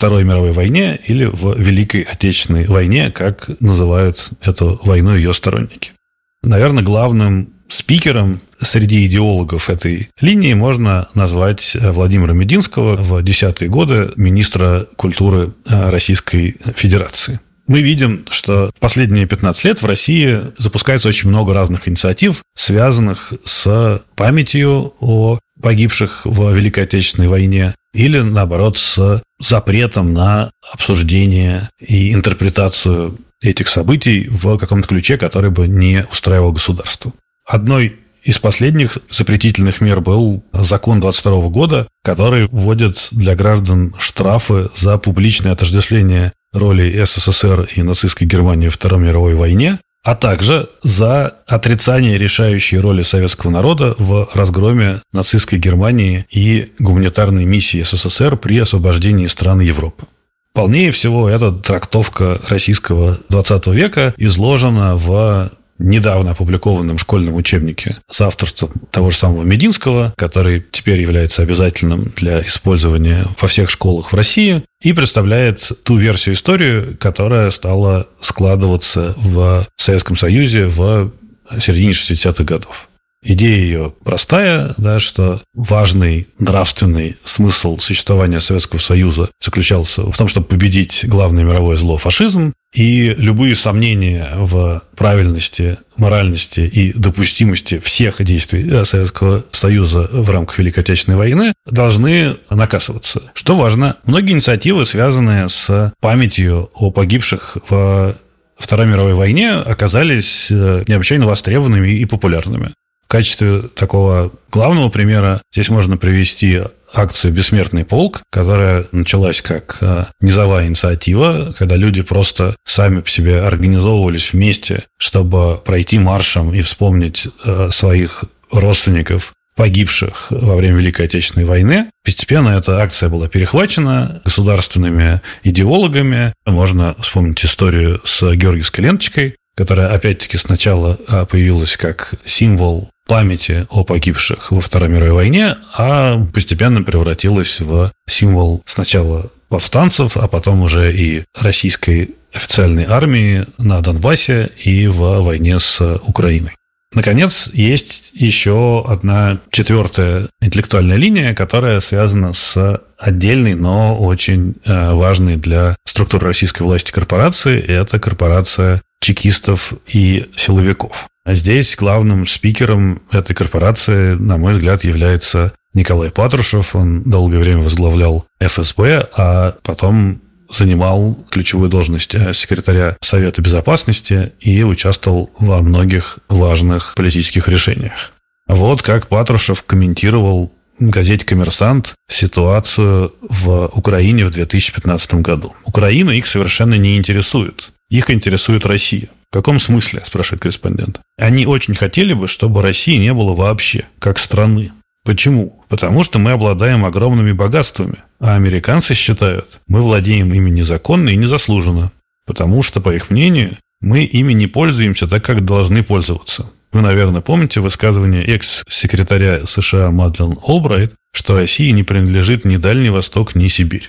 Второй мировой войне или в Великой Отечественной войне, как называют эту войну ее сторонники. Наверное, главным спикером среди идеологов этой линии можно назвать Владимира Мединского, в 10-е годы министра культуры Российской Федерации. Мы видим, что в последние 15 лет в России запускается очень много разных инициатив, связанных с памятью о погибших в Великой Отечественной войне или, наоборот, с запретом на обсуждение и интерпретацию этих событий в каком-то ключе, который бы не устраивал государство. Одной из последних запретительных мер был закон 22 года, который вводит для граждан штрафы за публичное отождествление роли СССР и нацистской Германии в Второй мировой войне, а также за отрицание решающей роли советского народа в разгроме нацистской Германии и гуманитарной миссии СССР при освобождении стран Европы. Полнее всего, эта трактовка российского XX века изложена в недавно опубликованном школьном учебнике с авторством того же самого Мединского, который теперь является обязательным для использования во всех школах в России и представляет ту версию истории, которая стала складываться в Советском Союзе в середине 60-х годов. Идея ее простая, да, что важный нравственный смысл существования Советского Союза заключался в том, чтобы победить главное мировое зло – фашизм, и любые сомнения в правильности, моральности и допустимости всех действий Советского Союза в рамках Великой Отечественной войны должны наказываться. Что важно, многие инициативы, связанные с памятью о погибших в Второй мировой войне, оказались необычайно востребованными и популярными. В качестве такого главного примера здесь можно привести акцию «Бессмертный полк», которая началась как низовая инициатива, когда люди просто сами по себе организовывались вместе, чтобы пройти маршем и вспомнить своих родственников, погибших во время Великой Отечественной войны. Постепенно эта акция была перехвачена государственными идеологами. Можно вспомнить историю с георгиевской ленточкой, которая, опять-таки, сначала появилась как символ памяти о погибших во Второй мировой войне, а постепенно превратилась в символ сначала повстанцев, а потом уже и российской официальной армии на Донбассе и в войне с Украиной. Наконец, есть еще одна четвертая интеллектуальная линия, которая связана с отдельной, но очень важной для структуры российской власти корпорации. Это корпорация чекистов и силовиков. А здесь главным спикером этой корпорации, на мой взгляд, является Николай Патрушев. Он долгое время возглавлял ФСБ, а потом занимал ключевую должность секретаря Совета Безопасности и участвовал во многих важных политических решениях. Вот как Патрушев комментировал в газете «Коммерсант» ситуацию в Украине в 2015 году. Украина их совершенно не интересует. Их интересует Россия. В каком смысле, спрашивает корреспондент? Они очень хотели бы, чтобы России не было вообще, как страны. Почему? Потому что мы обладаем огромными богатствами, а американцы считают, мы владеем ими незаконно и незаслуженно, потому что, по их мнению, мы ими не пользуемся так, как должны пользоваться. Вы, наверное, помните высказывание экс-секретаря США Мадлен Олбрайт, что России не принадлежит ни Дальний Восток, ни Сибирь.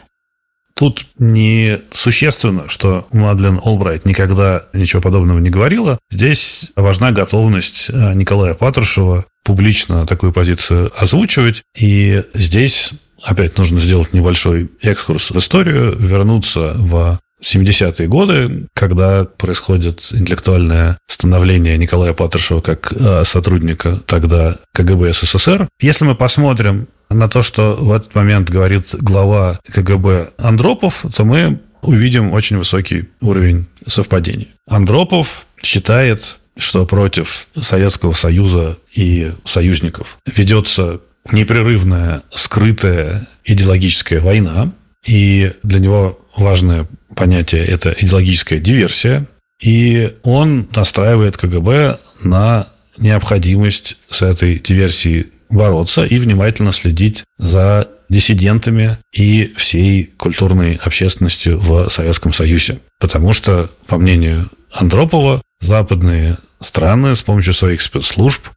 Тут не существенно, что Мадлен Олбрайт никогда ничего подобного не говорила. Здесь важна готовность Николая Патрушева публично такую позицию озвучивать. И здесь опять нужно сделать небольшой экскурс в историю, вернуться в 70-е годы, когда происходит интеллектуальное становление Николая Патрушева как сотрудника тогда КГБ СССР. Если мы посмотрим на то, что в этот момент говорит глава КГБ Андропов, то мы увидим очень высокий уровень совпадений. Андропов считает, что против Советского Союза и союзников ведется непрерывная, скрытая идеологическая война, и для него важное понятие – это идеологическая диверсия, и он настраивает КГБ на необходимость с этой диверсией бороться и внимательно следить за диссидентами и всей культурной общественностью в Советском Союзе. Потому что, по мнению Андропова, западные страны с помощью своих спецслужб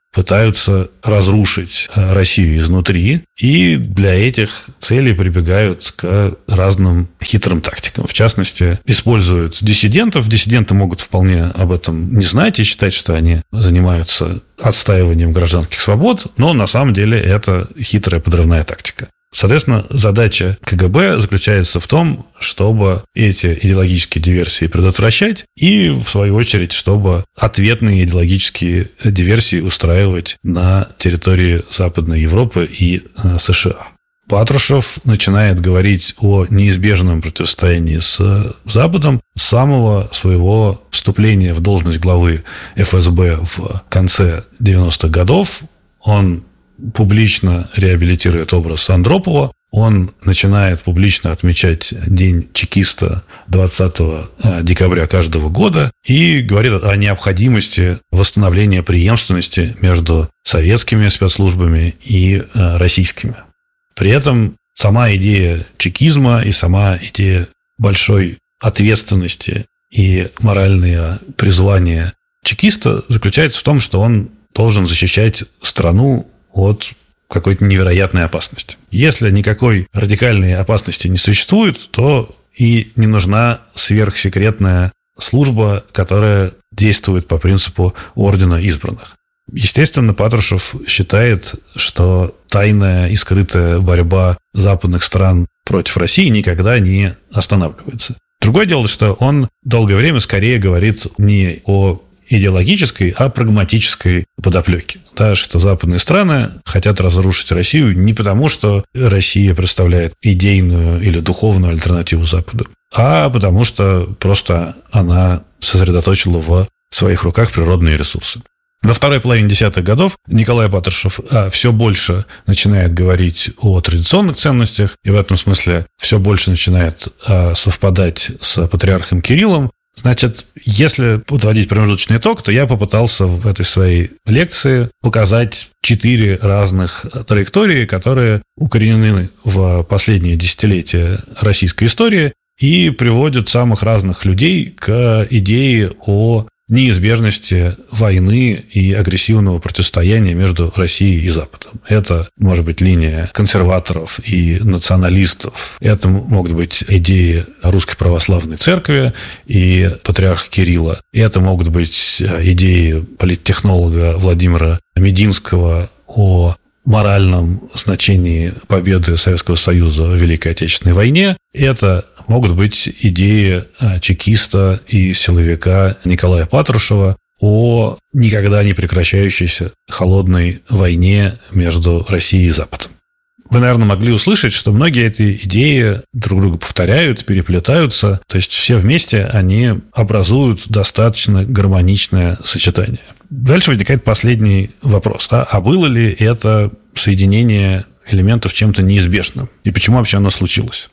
пытаются разрушить Россию изнутри, и для этих целей прибегают к разным хитрым тактикам. В частности, используют диссидентов. Диссиденты могут вполне об этом не знать и считать, что они занимаются отстаиванием гражданских свобод, но на самом деле это хитрая подрывная тактика. Соответственно, задача КГБ заключается в том, чтобы эти идеологические диверсии предотвращать и, в свою очередь, чтобы ответные идеологические диверсии устраивать на территории Западной Европы и США. Патрушев начинает говорить о неизбежном противостоянии с Западом с самого своего вступления в должность главы ФСБ в конце 90-х годов. Он публично реабилитирует образ Андропова, он начинает публично отмечать День чекиста 20 декабря каждого года и говорит о необходимости восстановления преемственности между советскими спецслужбами и российскими. При этом сама идея чекизма и сама идея большой ответственности и моральное призвание чекиста заключается в том, что он должен защищать страну от какой-то невероятной опасности. Если никакой радикальной опасности не существует, то и не нужна сверхсекретная служба, которая действует по принципу ордена избранных. Естественно, Патрушев считает, что тайная и скрытая борьба западных стран против России никогда не останавливается. Другое дело, что он долгое время скорее говорит не о идеологической, а прагматической подоплеке. Да, что западные страны хотят разрушить Россию не потому, что Россия представляет идейную или духовную альтернативу Западу, а потому что просто она сосредоточила в своих руках природные ресурсы. Во второй половине десятых годов Николай Патрушев все больше начинает говорить о традиционных ценностях, и в этом смысле все больше начинает совпадать с патриархом Кириллом. Значит, если подводить промежуточный итог, то я попытался в этой своей лекции показать 4 разных траектории, которые укоренены в последние десятилетия российской истории и приводят самых разных людей к идее о неизбежности войны и агрессивного противостояния между Россией и Западом. Это может быть линия консерваторов и националистов. Это могут быть идеи Русской Православной Церкви и патриарха Кирилла. Это могут быть идеи политтехнолога Владимира Мединского о моральном значении победы Советского Союза в Великой Отечественной войне. Это могут быть идеи чекиста и силовика Николая Патрушева о никогда не прекращающейся холодной войне между Россией и Западом. Вы, наверное, могли услышать, что многие эти идеи друг друга повторяют, переплетаются, то есть все вместе они образуют достаточно гармоничное сочетание. Дальше возникает последний вопрос. Да? А было ли это соединение элементов чем-то неизбежным? И почему вообще оно случилось?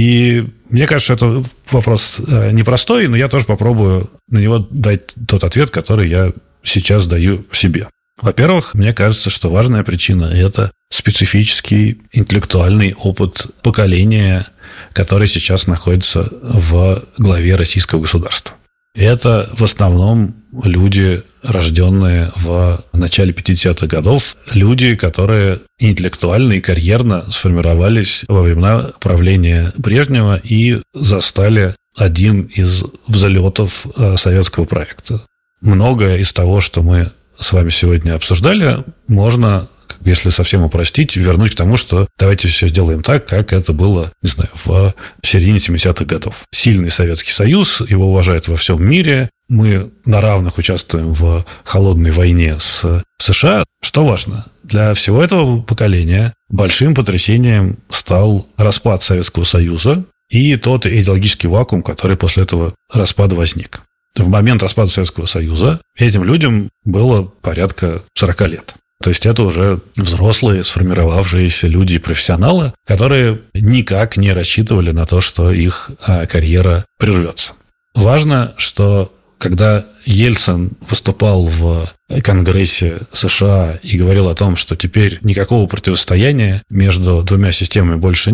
И мне кажется, это вопрос непростой, но я тоже попробую на него дать тот ответ, который я сейчас даю себе. Во-первых, мне кажется, что важная причина – это специфический интеллектуальный опыт поколения, который сейчас находится в главе российского государства. Это в основном люди, рожденные в начале 50-х годов, люди, которые интеллектуально и карьерно сформировались во времена правления Брежнева и застали один из взлетов советского проекта. Многое из того, что мы с вами сегодня обсуждали, можно, если совсем упростить, вернуть к тому, что давайте все сделаем так, как это было, не знаю, в середине 70-х годов. Сильный Советский Союз, его уважают во всем мире, мы на равных участвуем в холодной войне с США. Что важно? Для всего этого поколения большим потрясением стал распад Советского Союза и тот идеологический вакуум, который после этого распада возник. В момент распада Советского Союза этим людям было порядка 40 лет. То есть это уже взрослые, сформировавшиеся люди и профессионалы, которые никак не рассчитывали на то, что их карьера прервется. Важно, что когда Ельцин выступал в Конгрессе США и говорил о том, что теперь никакого противостояния между двумя системами больше нет,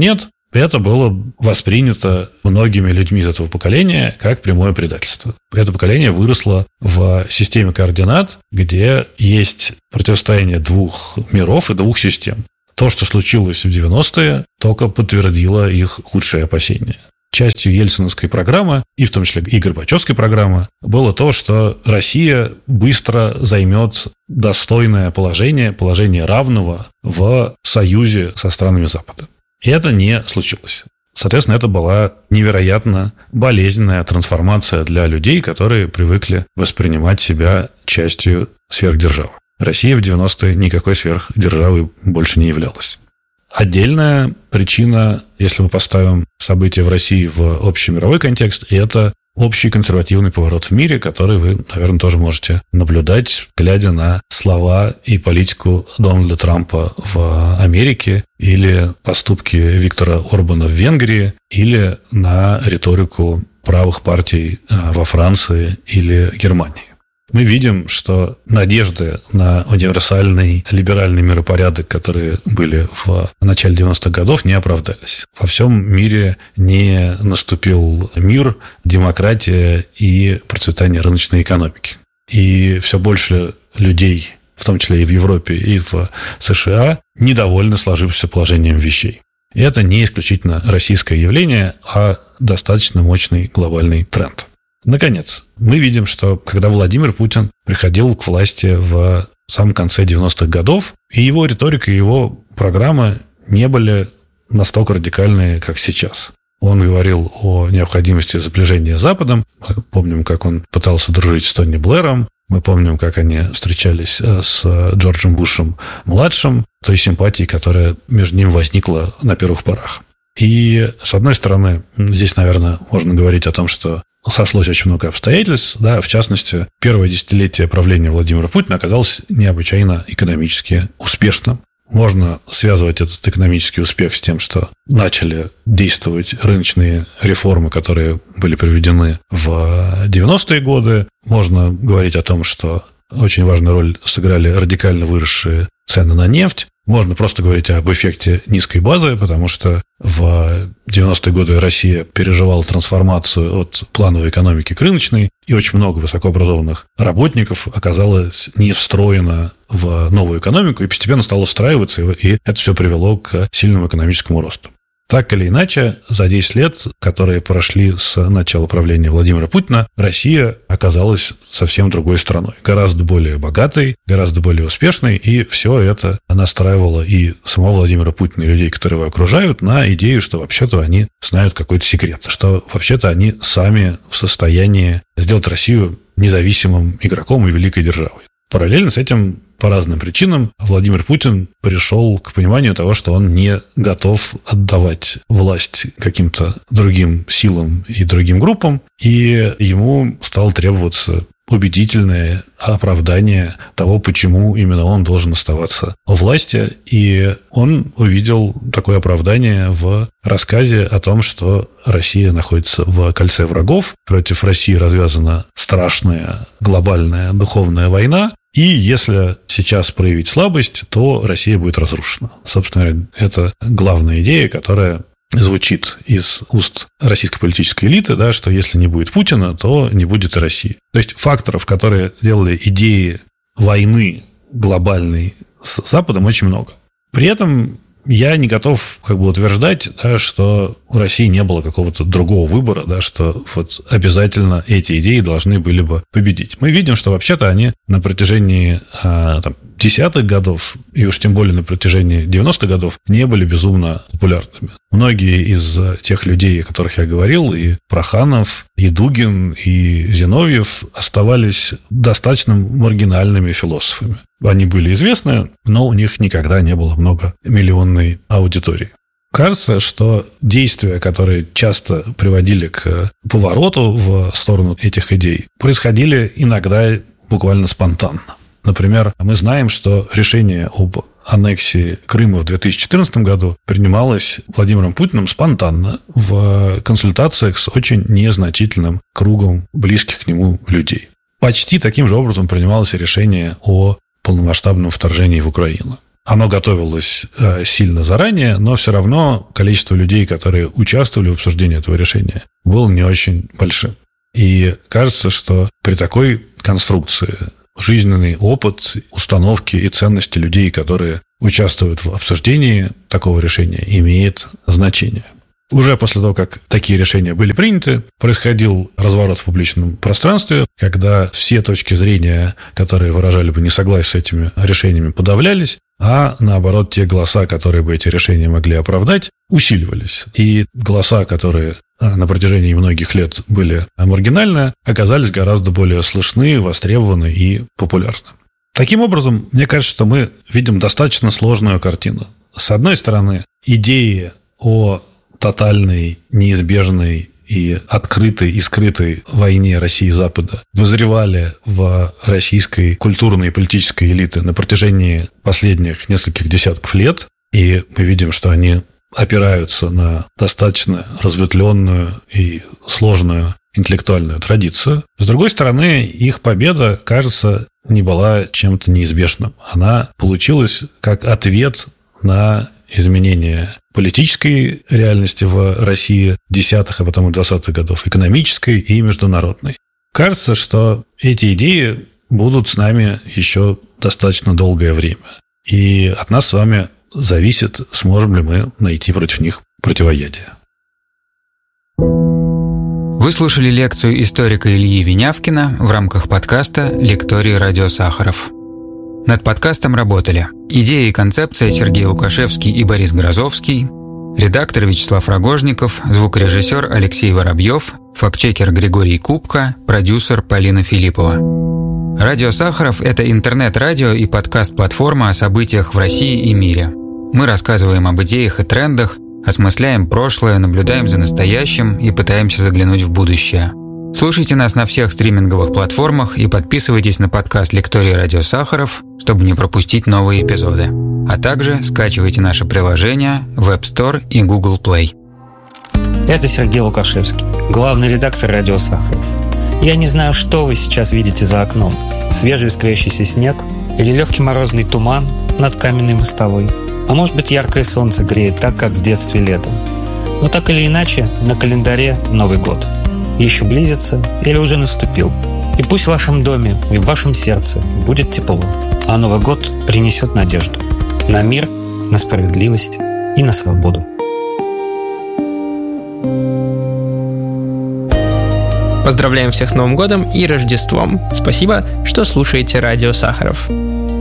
Это было воспринято многими людьми из этого поколения как прямое предательство. Это поколение выросло в системе координат, где есть противостояние двух миров и двух систем. То, что случилось в 90-е, только подтвердило их худшие опасения. Частью ельциновской программы, и в том числе и Горбачевской программы, было то, что Россия быстро займет достойное положение равного в союзе со странами Запада. И это не случилось. Соответственно, это была невероятно болезненная трансформация для людей, которые привыкли воспринимать себя частью сверхдержавы. Россия в 90-е никакой сверхдержавой больше не являлась. Отдельная причина, если мы поставим события в России в общемировой контекст, это общий консервативный поворот в мире, который вы, наверное, тоже можете наблюдать, глядя на слова и политику Дональда Трампа в Америке или поступки Виктора Орбана в Венгрии или на риторику правых партий во Франции или Германии. Мы видим, что надежды на универсальный либеральный миропорядок, которые были в начале 90-х годов, не оправдались. Во всем мире не наступил мир, демократия и процветание рыночной экономики. И все больше людей, в том числе и в Европе, и в США, недовольны сложившимся положением вещей. И это не исключительно российское явление, а достаточно мощный глобальный тренд. Наконец, мы видим, что когда Владимир Путин приходил к власти в самом конце 90-х годов, и его риторика, и его программы не были настолько радикальные, как сейчас. Он говорил о необходимости сближения с Западом. Мы помним, как он пытался дружить с Тони Блэром. Мы помним, как они встречались с Джорджем Бушем-младшим, той симпатией, которая между ними возникла на первых порах. И, с одной стороны, здесь, наверное, можно говорить о том, что сошлось очень много обстоятельств. Да, в частности, первое десятилетие правления Владимира Путина оказалось необычайно экономически успешным. Можно связывать этот экономический успех с тем, что начали действовать рыночные реформы, которые были проведены в 90-е годы. Можно говорить о том, что очень важную роль сыграли радикально выросшие цены на нефть. Можно просто говорить об эффекте низкой базы, потому что в 90-е годы Россия переживала трансформацию от плановой экономики к рыночной, и очень много высокообразованных работников оказалось не встроено в новую экономику и постепенно стало встраиваться, и это все привело к сильному экономическому росту. Так или иначе, за 10 лет, которые прошли с начала правления Владимира Путина, Россия оказалась совсем другой страной. Гораздо более богатой, гораздо более успешной, и все это настраивало и самого Владимира Путина, и людей, которые его окружают, на идею, что вообще-то они знают какой-то секрет, что вообще-то они сами в состоянии сделать Россию независимым игроком и великой державой. Параллельно с этим, по разным причинам, Владимир Путин пришел к пониманию того, что он не готов отдавать власть каким-то другим силам и другим группам, и ему стало требоваться убедительное оправдание того, почему именно он должен оставаться у власти. И он увидел такое оправдание в рассказе о том, что Россия находится в кольце врагов, против России развязана страшная глобальная духовная война, и если сейчас проявить слабость, то Россия будет разрушена. Собственно говоря, это главная идея, которая звучит из уст российской политической элиты, да, что если не будет Путина, то не будет и России. То есть факторов, которые делали идеи войны глобальной с Западом, очень много. При этом я не готов утверждать, да, что у России не было какого-то другого выбора, да, что вот обязательно эти идеи должны были бы победить. Мы видим, что вообще-то они на протяжении десятых годов, и уж тем более на протяжении 90-х годов, не были безумно популярными. Многие из тех людей, о которых я говорил, и Проханов, и Дугин, и Зиновьев, оставались достаточно маргинальными философами. Они были известны, но у них никогда не было многомиллионной аудитории. Кажется, что действия, которые часто приводили к повороту в сторону этих идей, происходили иногда буквально спонтанно. Например, мы знаем, что решение об аннексии Крыма в 2014 году принималось Владимиром Путиным спонтанно в консультациях с очень незначительным кругом близких к нему людей. Почти таким же образом принималось решение о полномасштабном вторжении в Украину. Оно готовилось сильно заранее, но все равно количество людей, которые участвовали в обсуждении этого решения, было не очень большим. И кажется, что при такой конструкции жизненный опыт, установки и ценности людей, которые участвуют в обсуждении такого решения, имеет значение. Уже после того, как такие решения были приняты, происходил разворот в публичном пространстве, когда все точки зрения, которые выражали бы несогласие с этими решениями, подавлялись, а наоборот, те голоса, которые бы эти решения могли оправдать, усиливались. И голоса, которые на протяжении многих лет были маргинальны, оказались гораздо более слышны, востребованы и популярны. Таким образом, мне кажется, что мы видим достаточно сложную картину. С одной стороны, идеи о тотальной, неизбежной и открытой и скрытой войне России и Запада вызревали в российской культурной и политической элите на протяжении последних нескольких десятков лет, и мы видим, что они опираются на достаточно разветвленную и сложную интеллектуальную традицию. С другой стороны, их победа, кажется, не была чем-то неизбежным. Она получилась как ответ на изменение политической реальности в России десятых, а потом и 20-х годов, экономической и международной. Кажется, что эти идеи будут с нами еще достаточно долгое время. И от нас с вами зависит, сможем ли мы найти против них противоядие. Вы слушали лекцию историка Ильи Винявкина в рамках подкаста «Лекторий Радио Сахаров». Над подкастом работали идея и концепция Сергей Лукашевский и Борис Грозовский, редактор Вячеслав Рогожников, звукорежиссер Алексей Воробьев, фактчекер Григорий Кубка, продюсер Полина Филиппова. Радио Сахаров – это интернет-радио и подкаст-платформа о событиях в России и мире. Мы рассказываем об идеях и трендах, осмысляем прошлое, наблюдаем за настоящим и пытаемся заглянуть в будущее. Слушайте нас на всех стриминговых платформах и подписывайтесь на подкаст «Лекторий Радио Сахаров», чтобы не пропустить новые эпизоды. А также скачивайте наше приложение в App Store и Google Play. Это Сергей Лукашевский, главный редактор «Радио Сахаров». Я не знаю, что вы сейчас видите за окном. Свежий искрящийся снег или легкий морозный туман над каменной мостовой. А может быть, яркое солнце греет так, как в детстве летом. Но так или иначе, на календаре Новый год. Еще близится или уже наступил. И пусть в вашем доме и в вашем сердце будет тепло, а Новый год принесет надежду на мир, на справедливость и на свободу. Поздравляем всех с Новым годом и Рождеством. Спасибо, что слушаете Радио Сахаров.